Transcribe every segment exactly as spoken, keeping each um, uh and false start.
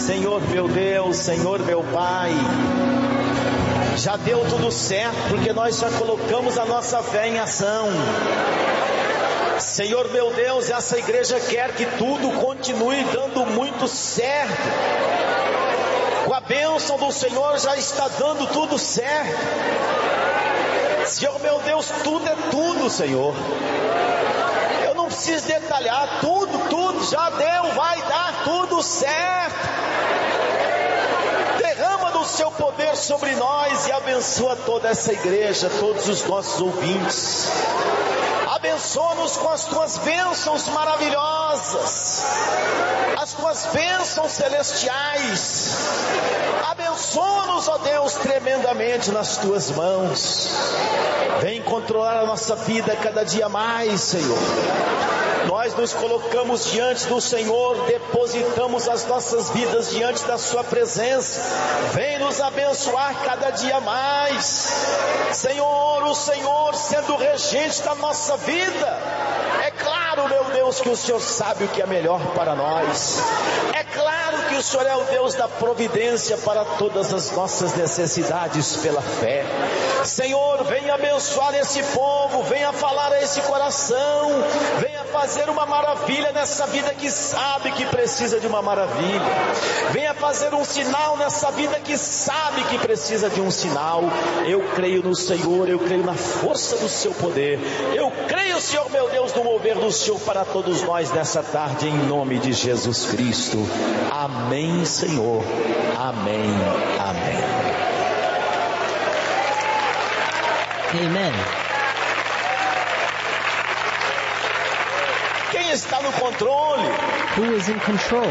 Senhor meu Deus, Senhor meu Pai, já deu tudo certo, porque nós já colocamos a nossa fé em ação. Senhor meu Deus, essa igreja quer que tudo continue dando muito certo. Com a bênção do Senhor já está dando tudo certo. Senhor meu Deus, tudo é tudo, Senhor. Eu não preciso detalhar, tudo, tudo já deu, vai dar tudo certo. Derrama do seu poder sobre nós e abençoa toda essa igreja, todos os nossos ouvintes. Abençoa-nos com as tuas bênçãos maravilhosas, as tuas bênçãos celestiais. Abençoa-nos, ó Deus, tremendamente nas tuas mãos. Vem controlar a nossa vida cada dia mais, Senhor. Nós nos colocamos diante do Senhor, depositamos as nossas vidas diante da sua presença. Vem nos abençoar cada dia mais, Senhor. O Senhor sendo o regente da nossa vida. É claro, meu Deus, que o Senhor sabe o que é melhor para nós. É claro que o Senhor é o Deus da providência para todas as nossas necessidades pela fé. Senhor, venha abençoar esse povo, venha falar a esse coração, venha fazer uma maravilha nessa vida que sabe que precisa de uma maravilha. Venha fazer um sinal nessa vida que sabe que precisa de um sinal. Eu creio no Senhor, eu creio na força do seu poder. Eu creio, Senhor meu Deus, no mover do Senhor para todos nós nessa tarde, em nome de Jesus Cristo. Amém, Senhor. Amém. Amém. Amen. Quem está no controle? Who is in control?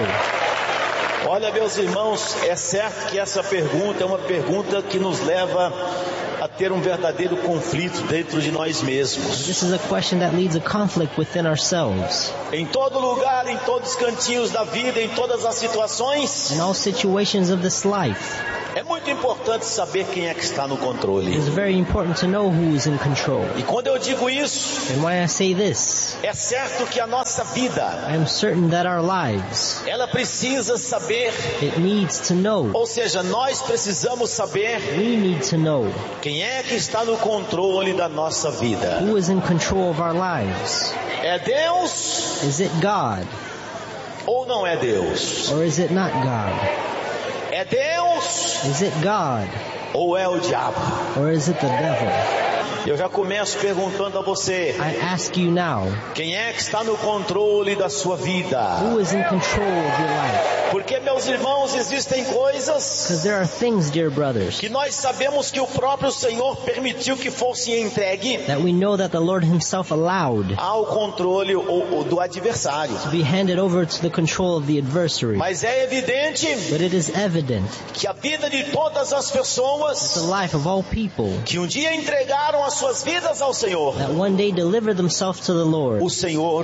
Olha, meus irmãos, é certo que essa pergunta é uma pergunta que nos leva a ter um verdadeiro conflito dentro de nós mesmos. This is a question that leads a conflict within ourselves. Em todo lugar, em todos os cantinhos da vida, em todas as situações, In all situations of this life, é muito importante saber quem é que está no controle. it is very important to know who is in control. E quando eu digo isso, And why I say this, é certo que a nossa vida, I am certain that our lives, ela precisa saber, it needs to know. ou seja, nós precisamos saber We need to know quem é que está no controle da nossa vida. who is in control of our lives. É Deus Is it God ou não é Deus? or is it not God? É Deus Is it God ou é o diabo? or is it the devil? Eu já começo perguntando a você, I ask you now, quem é que está no controle da sua vida? who is in control of your life? Porque, meus irmãos, existem coisas Because there are things, dear brothers, que nós sabemos que o próprio Senhor permitiu que fosse entregue that we know that the Lord Himself allowed ao controle ou, ou do adversário. to be handed over to the control of the adversary. Mas é evidente But it is evident que a vida de todas as pessoas the life of all people que um dia entregaram as suas vidas ao Senhor, that one day deliver themselves to the Lord. o Senhor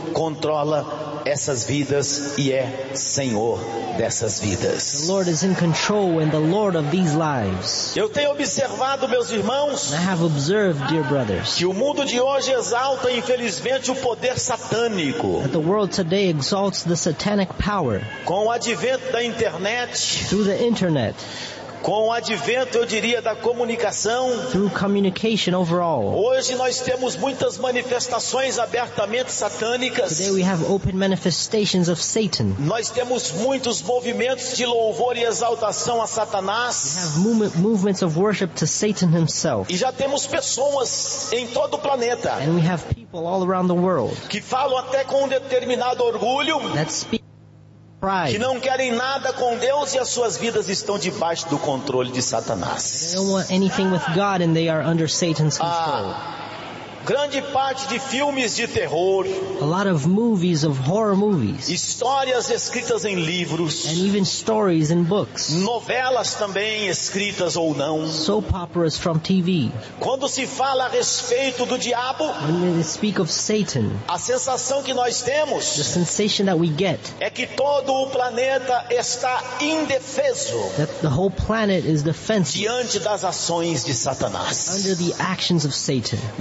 controla essas vidas e é Senhor dessas The vidas. Lord is in control and the Lord of these lives. Eu tenho observado, meus irmãos, And I have observed, dear brothers, que o mundo de hoje exalta, infelizmente, o poder satânico. that the world today exalts the satanic power Com o advento da internet, through the internet, com o advento, eu diria, da comunicação, through communication overall. hoje nós temos muitas manifestações abertamente satânicas. Today we have open manifestations of Satan. Nós temos muitos movimentos de louvor e exaltação a We Satanás. have movement, movements of worship to Satan himself. E já temos pessoas em todo o planeta And we have people all around the world que falam até com um determinado orgulho, that speak que pride. não querem nada com Deus e as suas vidas estão debaixo do controle de Satanás. They don't want anything with God and they are under Satan's control. Ah, grande parte de filmes de terror, A lot of movies, of horror movies, histórias escritas em livros, and even stories in books, novelas também escritas ou não. soap operas from T V. Quando se fala a respeito do diabo, When they speak of Satan, a sensação que nós the temos sensation that we get, é que todo o planeta está indefeso that the whole planet is defenseless diante das ações de Satanás. under the actions of Satan. Nós vemos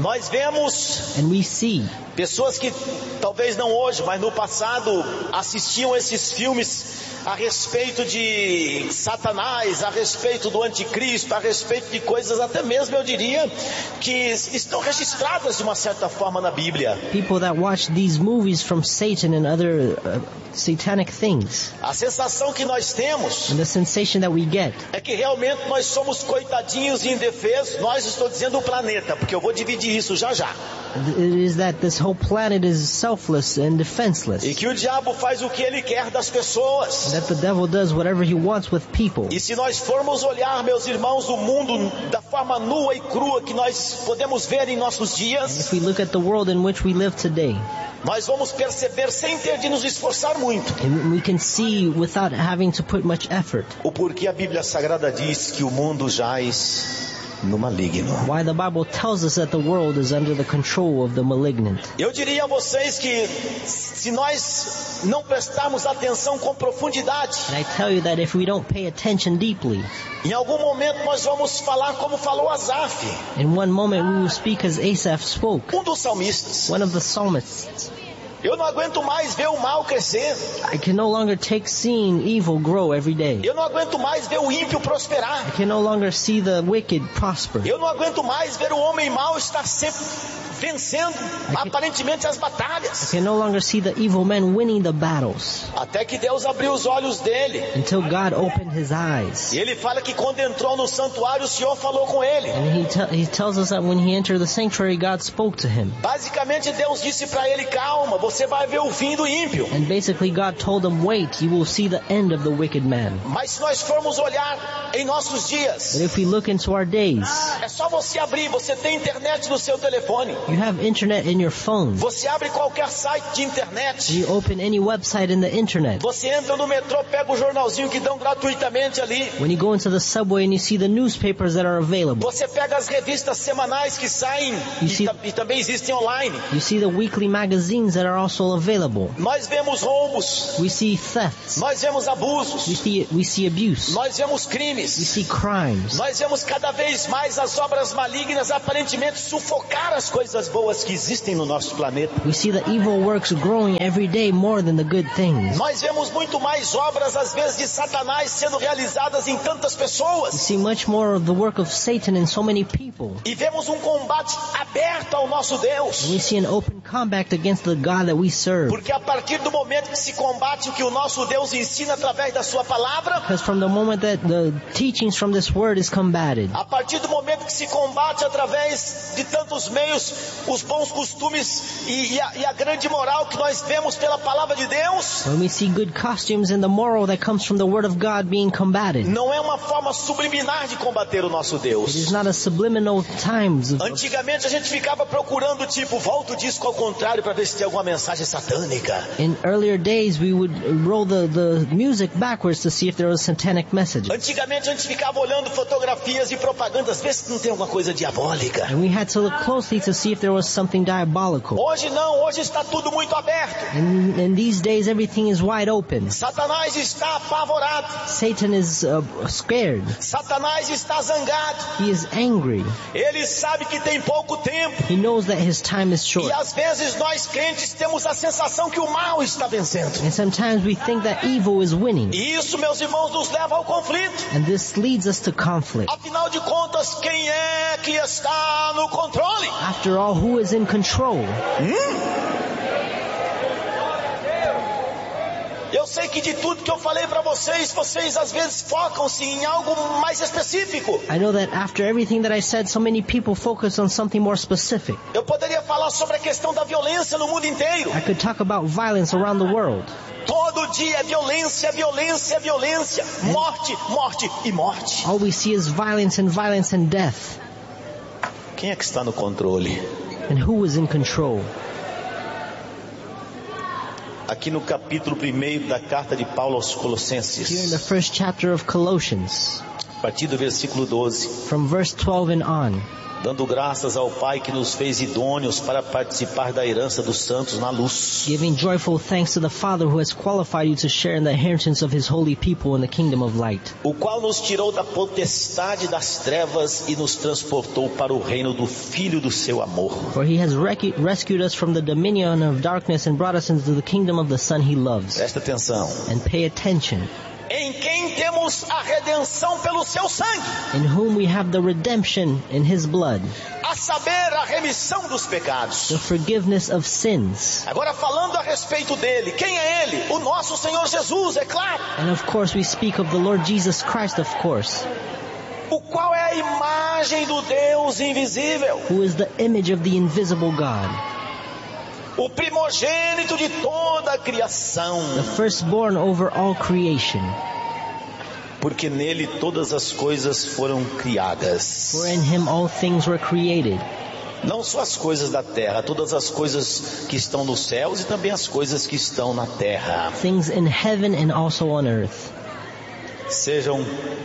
vemos And we see pessoas que talvez não hoje, mas no passado assistiam esses filmes a respeito de Satanás, a respeito do anticristo, a respeito de coisas até mesmo, eu diria, que estão registradas de uma certa forma na Bíblia. people that watch these movies from Satan and other uh, satanic things. A sensação que nós temos And the sensation that we get é que realmente nós somos coitadinhos e indefesos. Nós, estou dizendo o planeta, porque eu vou dividir isso já já. it is that this whole planet is selfless and defenseless. E que o diabo faz o que ele quer das pessoas. That the devil does whatever he wants with people. E se nós formos olhar, meus irmãos, o mundo da forma nua e crua que nós podemos ver em nossos dias, If we look at the world in which we live today, nós vamos perceber, sem ter de nos esforçar muito, and we can see without having to put much effort, o porquê a Bíblia Sagrada diz que o mundo jaz no maligno. why the Bible tells us that the world is under the control of the malignant. Eu diria a vocês que se nós não prestarmos atenção com profundidade, And I tell you that if we don't pay attention deeply, em algum momento nós vamos falar como falou Asaf, in one moment we will speak as Asaph spoke, um dos salmistas. one of the psalmists. Eu não aguento mais ver o mal crescer. I can no longer take seeing evil grow every day. Eu não aguento mais ver o ímpio prosperar. I can no longer see the wicked prosper. Eu não aguento mais ver o homem mau estar sempre vencendo, aparentemente, as batalhas. I can no longer see the evil men winning the battles. Até que Deus abriu os olhos dele. Until God opened his eyes. E ele fala que quando entrou no santuário, o Senhor falou com ele. And he, te- he tells us that when he entered the sanctuary, God spoke to him. Basicamente, Deus disse para ele: calma, você vai ver o fim do ímpio. And basically God told him, wait, you will see the end of the wicked man. Mas se nós formos olhar em nossos dias, But if we look into our days, é só você abrir, você tem internet no seu telefone. you have internet in your phone. Você abre qualquer site de internet. You open any website in the internet. Você entra no metrô, pega o jornalzinho que dão gratuitamente ali. When you go into the subway and you see the newspapers that are available. Você pega as revistas semanais que saem You e, see- ta- e também existem online. You see the weekly magazines that are also available. Nós vemos roubos, We see thefts. nós vemos We abusos, see, we see abuse. nós vemos We crimes. see crimes. Nós vemos cada vez mais as obras malignas aparentemente sufocar as coisas boas que existem no nosso planeta. We see the evil works growing every day more than the good things. Nós vemos muito mais obras, às vezes, de Satanás sendo realizadas em tantas We pessoas. see much more of the work of Satan in so many people. E vemos um combate aberto ao nosso Deus. We see an open combat against the God that we serve. Porque a partir do momento que se combate o que o nosso Deus ensina através da sua palavra, Because from the moment that the teachings from this word is combated, a partir do momento que se combate através de tantos meios os bons costumes e, e, a, e a grande moral que nós vemos pela palavra de Deus, when we see good costumes and the moral that comes from the word of God being combated, não é uma forma subliminar de combater o nosso it is Deus. not a subliminal times of, Antigamente a gente ficava procurando, tipo, volta o disco ao contrário para ver se tem alguma mensagem satânica. in earlier days we would roll the, the music backwards to see if there was satanic messages. Antigamente a gente ficava olhando fotografias e propagandas, ver se não tem alguma coisa diabólica. And we had to look closely to see if there was something diabolical. Hoje não, hoje está tudo muito aberto. And in these days everything is wide open. Satanás está apavorado. Satan is uh, scared. Satanás está zangado. He is angry. Ele sabe que tem pouco tempo. He knows that his time is E short. às vezes nós crentes temos a sensação que o mal está vencendo. And sometimes we think that evil is winning. E isso, meus irmãos, nos leva ao conflito. And this leads us to conflict. Afinal de contas, quem é que está no controle? After all, who is in control? Eu sei que de tudo que eu falei para vocês, vocês às vezes focam-se em algo mais específico. I know that after everything that I said, so many people focus on something more specific. Eu poderia falar sobre a questão da violência no mundo inteiro. I could talk about violence around the world. Todo dia é violência, violência, violência. Morte, morte e morte. All we see is violence and violence and death. Quem é que está no controle? And who is in control? Aqui no capítulo primeiro da carta de Paulo aos Here in the Colossenses, first chapter of Colossians, a partir do versículo doze, from verse twelve and on, dando graças ao Pai que nos fez idôneos para participar da herança dos santos na luz, giving joyful thanks to the Father who has qualified you to share in the inheritance of His holy people in the kingdom of light, o qual nos tirou da potestade das trevas e nos transportou para o reino do Filho do seu amor. For He has recu- rescued us from the dominion of darkness and brought us into the kingdom of the Son He loves. Presta atenção. And pay attention. Em quem temos a redenção pelo seu sangue, In whom we have the redemption in His blood, a saber, a remissão dos pecados. the forgiveness of sins. Agora falando a respeito dele, quem é ele? O nosso Senhor Jesus, é claro. And of course we speak of the Lord Jesus Christ, of course, O qual é a imagem do Deus invisível, who is the image of the invisible God, o primogênito de toda a criação, the firstborn over all creation. porque nele todas as coisas foram criadas. For in Him all things were created, Não só as coisas da terra, todas as coisas que estão nos céus e também as coisas que estão na terra. things in heaven and also on earth, Sejam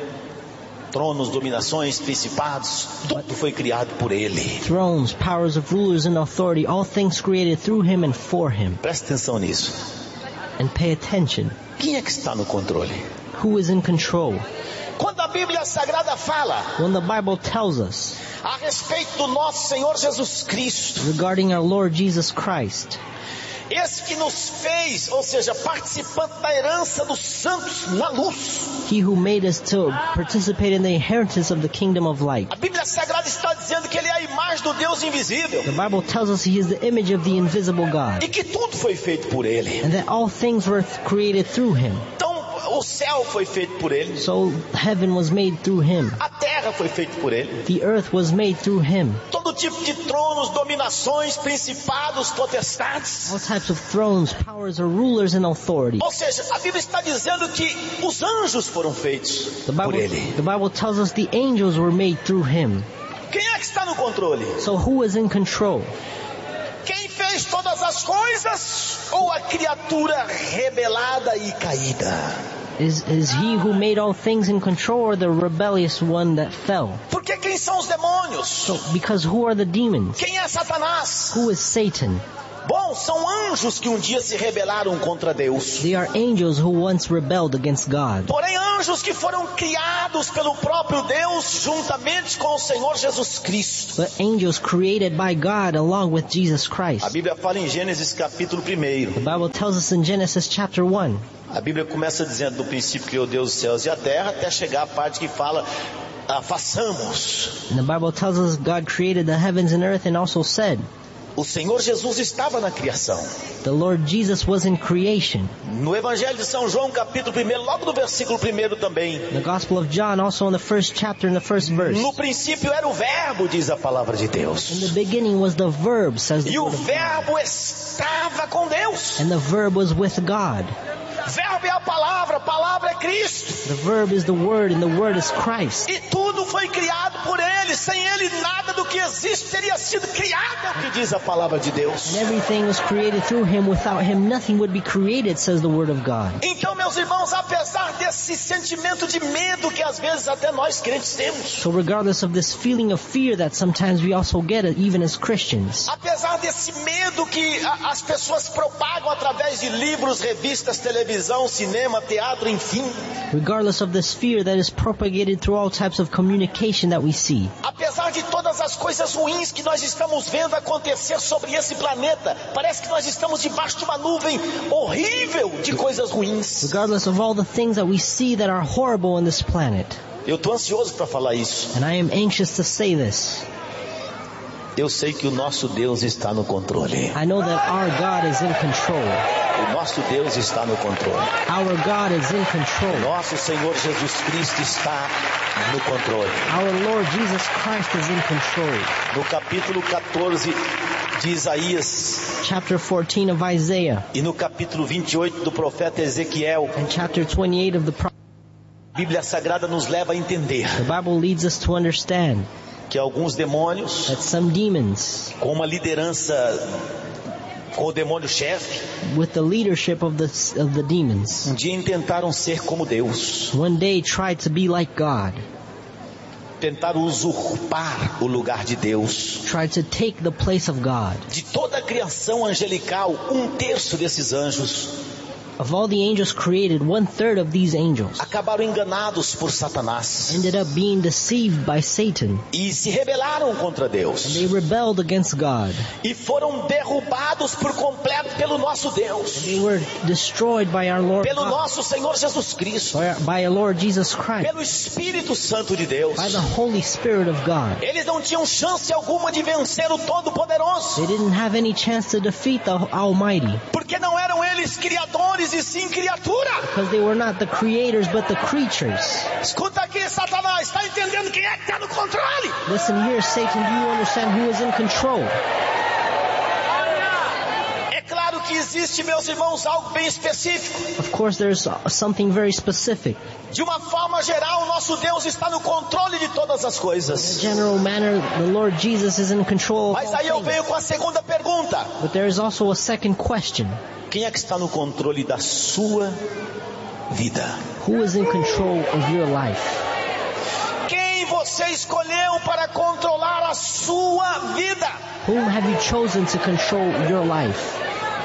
tronos, dominações, principados, tudo foi criado por ele. thrones, powers of rulers and authority, all things created through Him and for Him. Presta atenção nisso. And pay attention. Quem é que está no controle? Who is in control? Quando a Bíblia Sagrada fala When the Bible tells us a respeito do nosso Senhor Jesus Cristo, regarding our Lord Jesus Christ, esse que nos fez, ou seja, participante da herança dos santos na luz, He who made us to participate in the inheritance of the kingdom of light. a Bíblia Sagrada está dizendo que ele é a imagem do Deus invisível The Bible tells us He is the image of the invisible God, e que tudo foi feito por ele. and that all things were th- created through Him. Então o céu foi feito por ele, So heaven was made through Him. a terra foi feita por ele, The earth was made through Him. todo tipo de tronos, dominações, principados, potestades. All types of thrones, powers, or rulers and authority. Ou seja, a Bíblia está dizendo que os anjos foram feitos The por Bible, ele. the Bible tells us the angels were made through Him. Quem é que está no controle? So who is in control? Quem fez todas as coisas ou a criatura rebelada e caída? Is is He who made all things in control, or the rebellious one that fell? Porque quem são os demônios? So, because who are the demons? Quem é Satanás? Who is Satan? Bom, são anjos que um dia se rebelaram contra Deus. They are angels who once rebelled against God. Porém, anjos que foram criados pelo próprio Deus juntamente com o Senhor Jesus Cristo. But angels created by God along with Jesus A Christ. Bíblia fala em Gênesis capítulo primeiro. The Bible tells us in Genesis chapter one. A Bíblia começa dizendo: do princípio criou Deus os céus e a terra, até chegar a parte que fala: ah, façamos. And the Bible tells us God created the heavens and earth and also said, O Senhor Jesus estava na criação. the Lord Jesus was in creation. No Evangelho de São João, capítulo primeiro, logo no versículo primeiro também. The Gospel of John also in the first chapter in the first verse. No princípio era o verbo, diz a palavra de In Deus. the beginning was the Verb, says the E o Word of God. verbo estava com Deus. And the Verb was with God. Verbo é a palavra, a palavra é Cristo. The Verb is the Word and the Word is Christ. E tudo foi criado por Ele. Sem Ele nada do que existe teria sido criado, que diz a palavra de Deus. And everything was created through Him. Without Him nothing would be created, says the Word of God. Então, meus irmãos, apesar desse sentimento de medo que às vezes até nós crentes temos, So regardless of this feeling of fear that sometimes we also get even as Christians, apesar desse medo que a- as pessoas propagam através de livros, revistas, televisão, cinema, teatro, enfim, regardless of this fear that is propagated through all types of communication that we see, apesar de todas as coisas ruins que nós estamos vendo acontecer sobre esse planeta, parece que nós estamos debaixo de uma nuvem horrível de coisas ruins. regardless of all the things that we see that are horrible on this planet, Eu estou ansioso para falar isso. and I am anxious to say this, Eu sei que o nosso Deus está no controle. I know that our God is in control. O nosso Deus está no controle. Our God is in control. Nosso Senhor Jesus Cristo está no controle. Our Lord Jesus Christ is in control. No capítulo quatorze de Isaías Chapter fourteen of Isaiah e no capítulo vinte e oito do profeta Ezequiel, and chapter twenty-eight of the prophet, a Bíblia Sagrada nos leva a entender the Bible leads us to understand que alguns demônios, that some demons, com uma liderança, com o demônio chefe, with the leadership of the of the demons, um dia intentaram ser como Deus. one day tried to be like God. tentaram usurpar o lugar de Deus. tried to take the place of God. De toda a criação angelical, um terço desses anjos Of all the angels created, one third of these angels acabaram enganados por Satanás ended up being deceived by Satan. e se rebelaram contra And Deus they rebelled against God. e foram derrubados por completo pelo nosso Deus, They were destroyed by our Lord pelo God, nosso Senhor Jesus Cristo, by our, by our Lord Jesus Christ, pelo Espírito Santo de Deus. by the Holy Spirit of God. Eles não tinham chance alguma de vencer o Todo-Poderoso, They didn't have any chance to defeat the Almighty, porque não eram eles criadores e sim criatura. because they were not the creators but the creatures. Escuta aqui, Satanás, está entendendo quem é que está no controle? Listen here, Satan, do you understand who is in control? É claro que existe, meus irmãos, algo bem específico. Of course, there's something very specific. De uma forma geral, nosso Deus está no controle de todas as In a coisas. general manner, the Lord Jesus is in control of Mas all aí eu things. venho com a segunda pergunta. But there is also a second question. Quem é que está no controle da sua vida? Who is in control of your life? Quem você escolheu para controlar a sua vida? Whom have you chosen to control your life?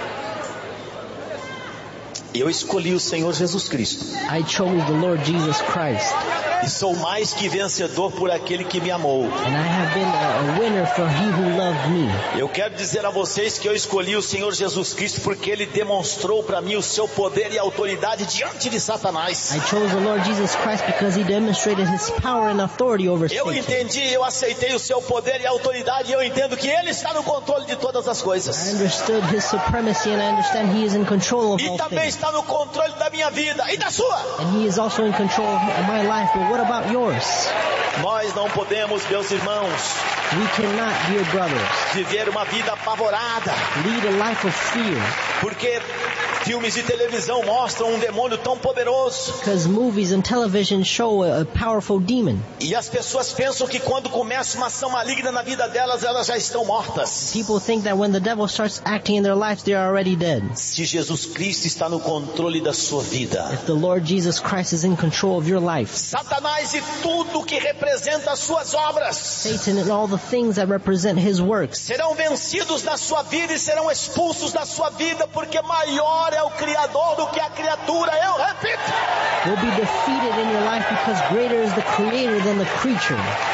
Eu escolhi o Senhor Jesus Cristo. I chose the Lord Jesus Christ. E sou mais que vencedor por aquele que me amou. And I have been a, a winner for he who loved me. Eu quero dizer a vocês que eu escolhi o Senhor Jesus Cristo porque Ele demonstrou para mim o seu poder e autoridade diante de Satanás. I chose the Lord Jesus Christ because he demonstrated his power and authority over Eu Satan. entendi, eu aceitei o seu poder e autoridade e eu entendo que Ele está no controle de todas as I coisas. understood his supremacy and I understand he is in control of E all também things. está no controle da minha vida e da sua. And he is also in control of my life, but what about yours? Nós não podemos, meus irmãos, We cannot, dear brothers, viver uma vida apavorada, lead a life of fear, porque filmes de televisão mostram um demônio tão poderoso because movies and television show a, a powerful demon. e as pessoas pensam que quando começa uma ação maligna na vida delas, elas já estão mortas. People think that when the devil starts acting in their lives, they are already dead. Se Jesus Cristo está no controle da sua vida, If the Lord Jesus Christ is in control of your life, Satanás e tudo que representa as suas obras Satan and all the things that represent his works serão vencidos na sua vida e serão expulsos da sua vida, porque maior é o Criador do que a criatura. Eu repito. will be defeated in your life because greater is the creator than the creature.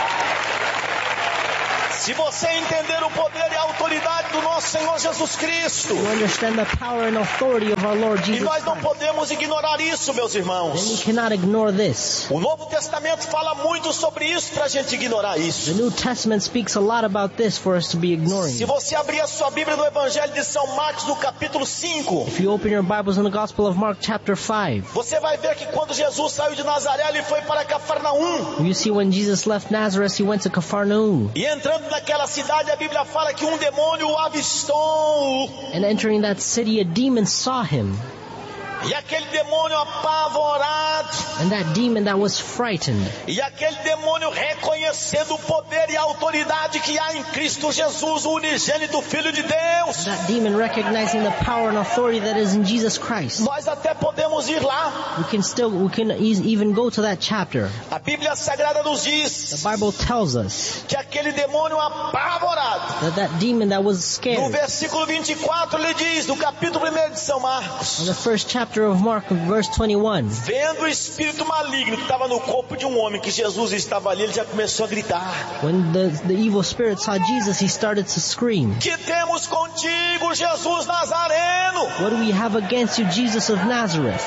Se você entender o poder e a autoridade do nosso Senhor Jesus Cristo, You understand the power and authority of our Lord e Jesus nós não Christ. podemos ignorar isso, meus Then we irmãos. cannot ignore this. O Novo Testamento fala muito sobre isso para a gente ignorar isso. The New Testament speaks a lot about this for us to be ignoring. Se você abrir a sua Bíblia no Evangelho de São Marcos, no capítulo cinco, If you open your Bibles in the Gospel of Mark chapter five, você vai ver que quando Jesus saiu de Nazaré, ele foi para Cafarnaum. you see when Jesus left Nazareth, he went to Capharnaum. E entrando naquela cidade, a Bíblia fala que um demônio o avistou. And entering that city, a demon saw him. E aquele demônio apavorado, And that demon that was frightened, e aquele demônio reconhecendo o poder e a autoridade que há em Cristo Jesus, o unigênito Filho de Deus. that demon recognizing the power and authority that is in Jesus Christ. Nós até podemos ir lá. We can still, we can e- even go to that chapter. A Bíblia Sagrada nos The diz Bible tells us que aquele demônio apavorado, that that demon that was no scared, versículo vinte e quatro, ele diz, no capítulo primeiro de São in Marcos, the first chapter of Mark, verse twenty-one, vendo o espírito maligno que estava no corpo de um homem, que Jesus estava ali, ele já começou a gritar: when the, the evil spirit saw Jesus, he started to scream, que temos contigo, Jesus Nazareno? "What do we have against you, Jesus of Nazareth?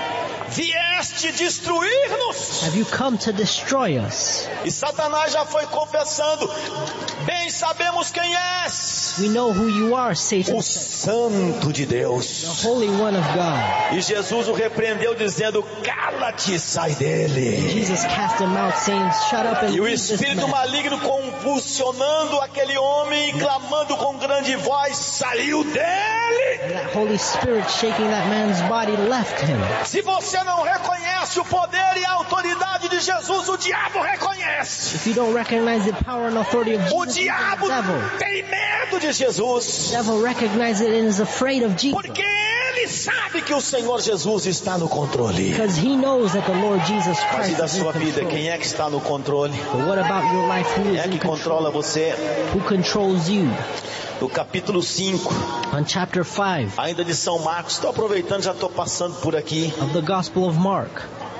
Vieste destruir-nos? Have you come to destroy us? E Satanás já foi confessando: bem sabemos quem és, We know who you are, Satan, o Santo de Deus. the Holy One of God." E Jesus o repreendeu dizendo: cala-te, sai dele. Jesus cast him out, saying, "Shut up and E o leave this espírito man." maligno, convulsionando aquele homem e clamando com grande voz, saiu dele. And that Holy Spirit shaking that man's body left him. Se você não reconhece o poder e a autoridade de Jesus, o diabo reconhece. If you don't recognize the power and authority of O Jesus, diabo the devil, tem medo de Jesus, the devil recognizes it and is afraid of Jesus. porque ele ele sabe que o Senhor Jesus está no controle. Because he knows that the Lord Jesus Mas e Christ da is in sua vida, control. quem é que está no controle? But what about your life? Who Quem is é que in control? controla você? Who controls you? No capítulo cinco, On chapter five ainda de São Marcos, estou aproveitando, já estou passando por aqui. of the Gospel of Mark,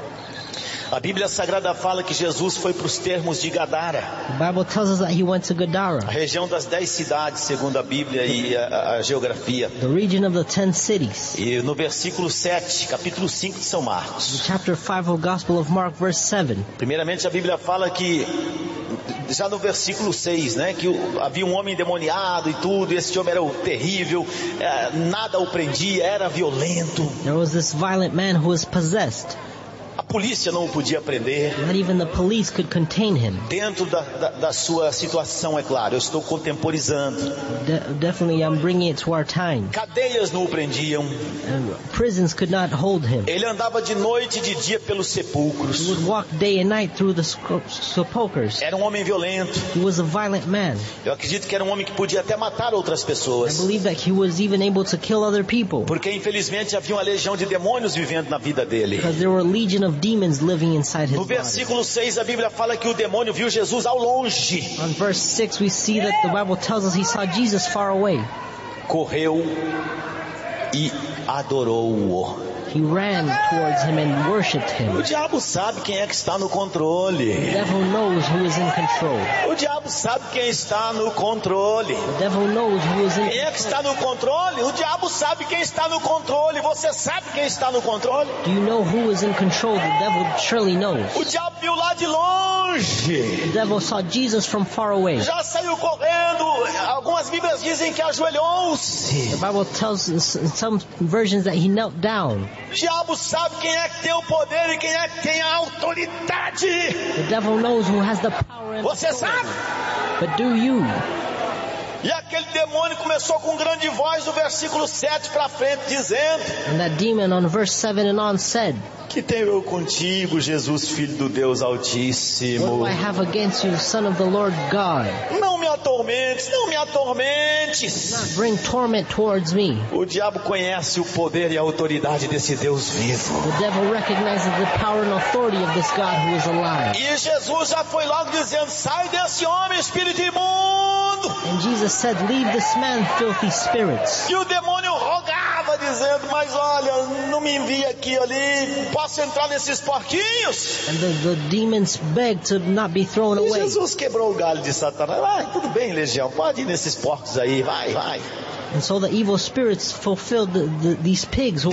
A Bíblia Sagrada fala que Jesus foi para os termos de Gadara, the Bible tells us that he went to a Gadara, região das dez cidades, segundo a Bíblia e a, a, a geografia. the region of the ten cities. E no versículo sete, capítulo cinco de São Marcos, Chapter five of Gospel of Mark, verse seven. primeiramente a Bíblia fala que, já no versículo seis, né, que o, havia um homem endemoniado e tudo, e esse homem era o terrível, é, nada o prendia, era violento. There was this violent man who was possessed. A polícia não o podia prender. Not even the police could contain him. Dentro da, da, da sua situação, é claro, eu estou contemporizando. De- definitely I'm bringing it to our time. Cadeias não o prendiam. Uh, prisons could not hold him. Ele andava de noite e de dia pelos He sepulcros. would walk day and night through the scro- sepulchres. Era um homem violento. He was a violent man. Eu acredito que era um homem que podia até matar outras I pessoas. believe that he was even able to kill other people. Porque infelizmente havia uma legião de demônios vivendo na vida dele. Because there were a legion of demons living inside his No body. versículo seis a Bíblia fala que o demônio viu Jesus ao longe. On verse six we see that the Bible tells us he saw Jesus far away. Correu e adorou-o. He ran towards him and worshipped O him. diabo sabe quem é que está no controle. The devil knows who is in control. O diabo sabe quem está no controle. The devil knows who is in Quem é que control. está no controle? O diabo sabe quem está no controle. Você sabe quem está no controle? Do you know who is in control? The devil surely knows. O diabo viu lá de longe. The devil saw Jesus from far away. Já saiu correndo. Algumas Bíblias dizem que ajoelhou-se. The Bible tells us in some versions that he knelt down. O diabo sabe quem é que tem o poder e quem é que tem a autoridade. The devil knows who has the power and Você sabe? But do you? E aquele demônio começou com grande voz do versículo sete para frente, dizendo: And that demon on verse seven and on said, que tenho eu contigo, Jesus, Filho do Deus What Altíssimo? do I have against you, Son of the Lord God? Não me atormentes, não me atormentes. Not bring torment towards me. O diabo conhece o poder e a autoridade desse Deus vivo. The devil recognizes the power and authority of this God who is alive. E Jesus já foi logo dizendo: sai desse homem, espírito imundo. And Jesus said, leave this man, filthy spirits. E o demônio rogava, dizendo: mas olha, não me envia aqui ali, posso entrar nesses porquinhos? And the, the demons begged to not be thrown E away. Jesus quebrou o galho de Satanás. Vai, tudo bem, legião, pode ir nesses porcos aí, vai, vai. And so the evil spirits fulfilled the, the, these pigs who